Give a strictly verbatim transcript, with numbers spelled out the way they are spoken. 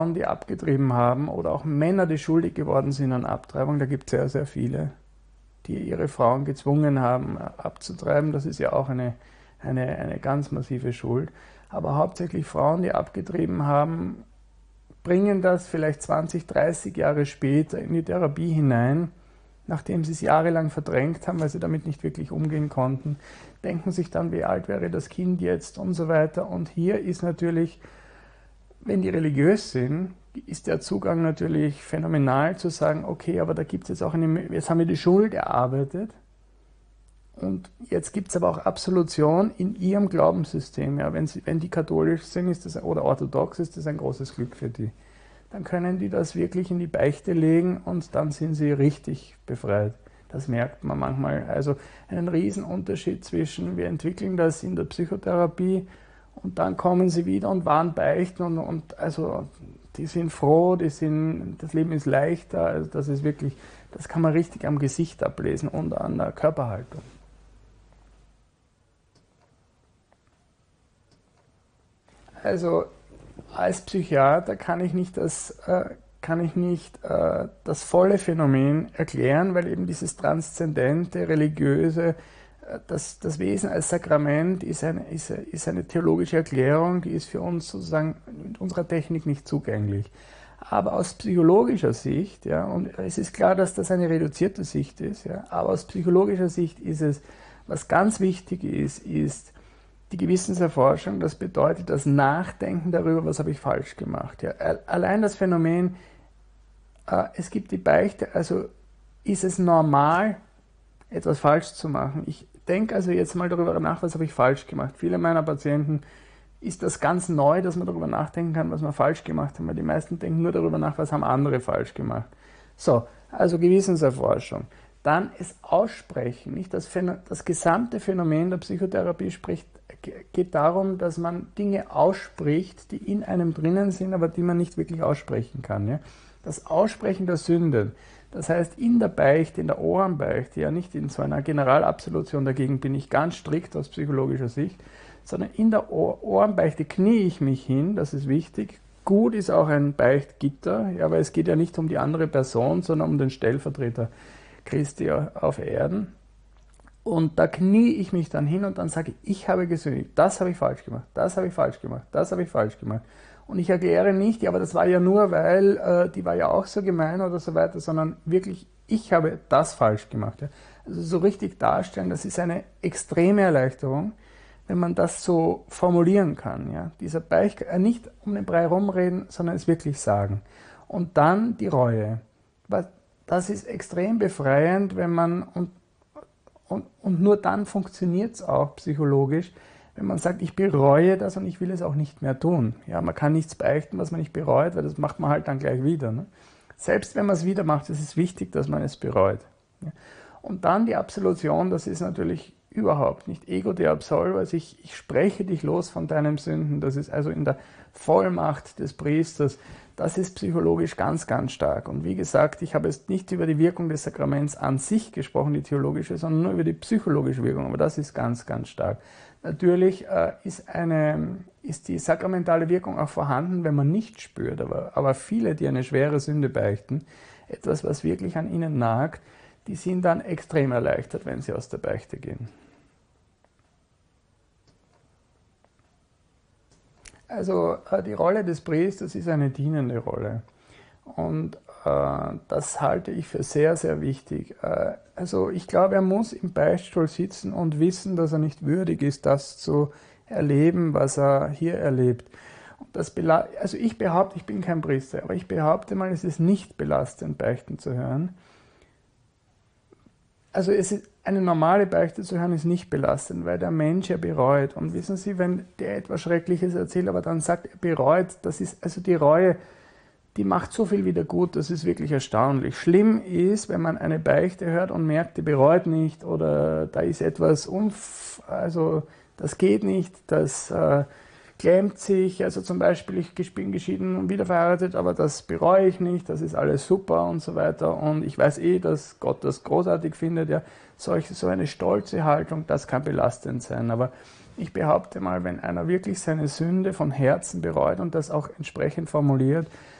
die abgetrieben haben oder auch Männer, die schuldig geworden sind an Abtreibung, da gibt es sehr, sehr viele, die ihre Frauen gezwungen haben abzutreiben. Das ist ja auch eine, eine, eine ganz massive Schuld. Aber hauptsächlich Frauen, die abgetrieben haben, bringen das vielleicht zwanzig, dreißig Jahre später in die Therapie hinein, nachdem sie es jahrelang verdrängt haben, weil sie damit nicht wirklich umgehen konnten, denken sich dann, wie alt wäre das Kind jetzt und so weiter. Und hier ist natürlich, wenn die religiös sind, ist der Zugang natürlich phänomenal zu sagen, okay, aber da gibt es jetzt auch eine, jetzt haben wir die Schuld erarbeitet und jetzt gibt es aber auch Absolution in ihrem Glaubenssystem. Ja, wenn, sie, wenn die katholisch sind ist das, oder orthodox, ist das ein großes Glück für die. Dann können die das wirklich in die Beichte legen und dann sind sie richtig befreit. Das merkt man manchmal. Also einen Riesenunterschied zwischen, wir entwickeln das in der Psychotherapie und dann kommen sie wieder und waren beichten und, und also die sind froh, die sind, das Leben ist leichter. Also das ist wirklich, das kann man richtig am Gesicht ablesen und an der Körperhaltung. Also als Psychiater kann ich nicht das, äh, kann ich nicht äh, das volle Phänomen erklären, weil eben dieses transzendente, religiöse, äh, das, das Wesen als Sakrament ist eine, ist, ist eine theologische Erklärung, die ist für uns sozusagen mit unserer Technik nicht zugänglich. Aber aus psychologischer Sicht, ja, und es ist klar, dass das eine reduzierte Sicht ist, ja, aber aus psychologischer Sicht ist es, was ganz wichtig ist, ist, die Gewissenserforschung, das bedeutet das Nachdenken darüber, was habe ich falsch gemacht. Ja, allein das Phänomen, äh, es gibt die Beichte, also ist es normal, etwas falsch zu machen. Ich denke also jetzt mal darüber nach, was habe ich falsch gemacht. Viele meiner Patienten ist das ganz neu, dass man darüber nachdenken kann, was man falsch gemacht hat, weil die meisten denken nur darüber nach, was haben andere falsch gemacht. So, also Gewissenserforschung. Dann es aussprechen, nicht? Das, das gesamte Phänomen der Psychotherapie spricht, geht darum, dass man Dinge ausspricht, die in einem drinnen sind, aber die man nicht wirklich aussprechen kann. Ja? Das Aussprechen der Sünde, das heißt in der Beichte, in der Ohrenbeichte, ja nicht in so einer Generalabsolution, dagegen bin ich ganz strikt aus psychologischer Sicht, sondern in der Ohrenbeichte knie ich mich hin, das ist wichtig. Gut ist auch ein Beichtgitter, ja, weil es geht ja nicht um die andere Person, sondern um den Stellvertreter Christi auf Erden. Und da knie ich mich dann hin und dann sage ich, ich habe gesündigt, das habe ich falsch gemacht, das habe ich falsch gemacht, das habe ich falsch gemacht. Und ich erkläre nicht, ja, aber das war ja nur, weil äh, die war ja auch so gemein oder so weiter, sondern wirklich, ich habe das falsch gemacht. Ja. Also so richtig darstellen, das ist eine extreme Erleichterung, wenn man das so formulieren kann. Ja. Dieser Beicht, äh, nicht um den Brei rumreden, sondern es wirklich sagen. Und dann die Reue. Das ist extrem befreiend, wenn man, und Und, und nur dann funktioniert es auch psychologisch, wenn man sagt, ich bereue das und ich will es auch nicht mehr tun. Ja, man kann nichts beichten, was man nicht bereut, weil das macht man halt dann gleich wieder. Ne? Selbst wenn man es wieder macht, ist es wichtig, dass man es bereut. Ja? Und dann die Absolution, das ist natürlich überhaupt nicht ego de absolvo, also ich, ich spreche dich los von deinen Sünden, das ist also in der Vollmacht des Priesters. Das ist psychologisch ganz, ganz stark. Und wie gesagt, ich habe jetzt nicht über die Wirkung des Sakraments an sich gesprochen, die theologische, sondern nur über die psychologische Wirkung. Aber das ist ganz, ganz stark. Natürlich äh, ist, eine, ist die sakramentale Wirkung auch vorhanden, wenn man nicht spürt. Aber, aber viele, die eine schwere Sünde beichten, etwas, was wirklich an ihnen nagt, die sind dann extrem erleichtert, wenn sie aus der Beichte gehen. Also die Rolle des Priesters ist eine dienende Rolle und äh, das halte ich für sehr, sehr wichtig. Äh, also ich glaube, er muss im Beichtstuhl sitzen und wissen, dass er nicht würdig ist, das zu erleben, was er hier erlebt. Und das also ich behaupte, ich bin kein Priester, aber ich behaupte mal, es ist nicht belastend, Beichten zu hören. Also es ist, eine normale Beichte zu hören ist nicht belastend, weil der Mensch ja bereut. Und wissen Sie, wenn der etwas Schreckliches erzählt, aber dann sagt, er bereut, das ist, also die Reue, die macht so viel wieder gut, das ist wirklich erstaunlich. Schlimm ist, wenn man eine Beichte hört und merkt, die bereut nicht oder da ist etwas, unf also das geht nicht, das äh, klemmt sich, also zum Beispiel, ich bin geschieden und wieder verheiratet, aber das bereue ich nicht, das ist alles super und so weiter und ich weiß eh, dass Gott das großartig findet, ja, solch, so eine stolze Haltung, das kann belastend sein, aber ich behaupte mal, wenn einer wirklich seine Sünde von Herzen bereut und das auch entsprechend formuliert,